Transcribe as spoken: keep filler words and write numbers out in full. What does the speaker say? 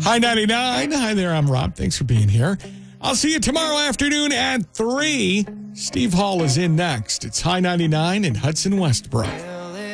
Hi ninety-nine. Hi there, I'm Rob. Thanks for being here. I'll see you tomorrow afternoon at three. Steve Hall is in next. It's High ninety-nine in Hudson Westbrook.